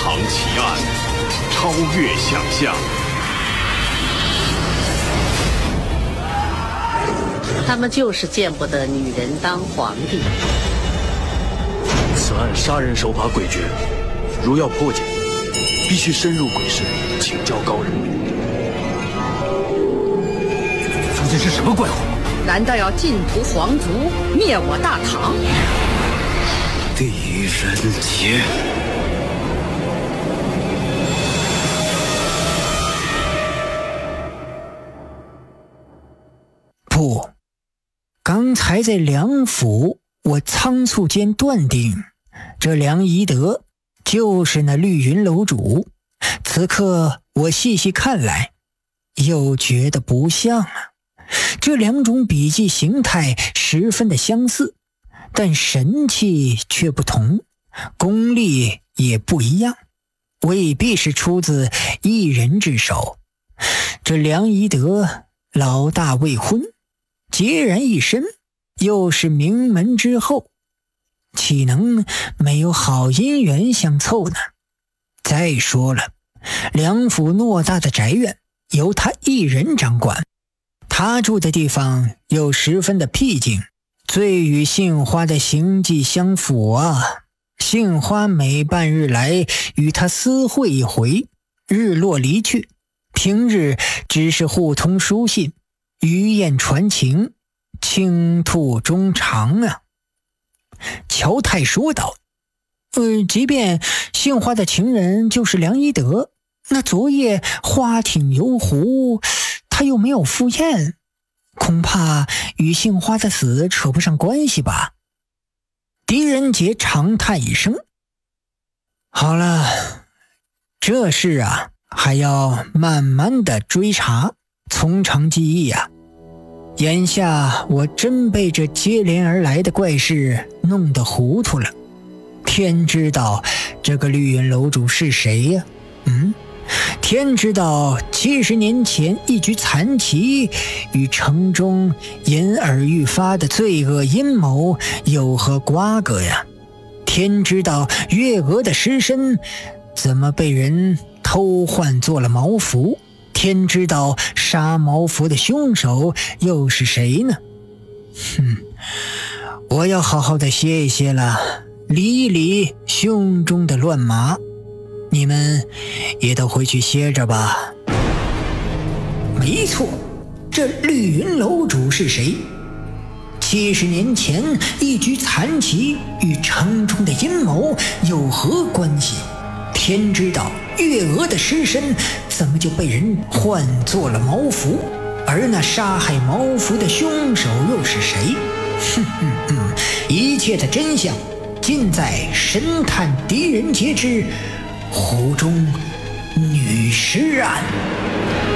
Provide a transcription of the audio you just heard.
藏奇案，超越想象。 他们就是见不得女人当皇帝。 此案杀人手法诡谲，如要破解，必须深入鬼市，请教高人。 究竟是什么怪物？ 难道要尽屠皇族，灭我大唐？ 狄仁杰。 不，刚才在梁府，我仓促间断定，这梁宜德就是那绿云楼主。此刻我细细看来，又觉得不像啊。这两种笔迹形态十分的相似，但神气却不同，功力也不一样，未必是出自一人之手。这梁宜德老大未婚，孑然一身，又是名门之后，岂能没有好姻缘相凑呢？再说了，梁府偌大的宅院由他一人掌管，他住的地方又十分的僻静，最与杏花的行迹相符啊。杏花每半日来与他私会一回，日落离去，平日只是互通书信，余雁传情，倾吐衷肠啊。乔太说道，即便杏花的情人就是梁宜德，那昨夜花挺游湖，他又没有赴宴，恐怕与杏花的死扯不上关系吧。狄仁杰长叹一声，好了，这事啊还要慢慢的追查，从长计议啊。眼下我真被这接连而来的怪事弄得糊涂了。天知道这个绿云楼主是谁呀？天知道70年前一局残棋与城中因而愈发的罪恶阴谋有何瓜葛呀？天知道月娥的尸身怎么被人偷换做了毛服？天知道杀毛服的凶手又是谁呢？我要好好的歇一歇了，理一理胸中的乱麻。你们也都回去歇着吧。没错，这绿云楼主是谁？70年前一局残棋与城中的阴谋有何关系？天知道月娥的尸身怎么就被人换做了毛服？而那杀害毛服的凶手又是谁？一切的真相尽在神探狄仁杰之湖中女尸案。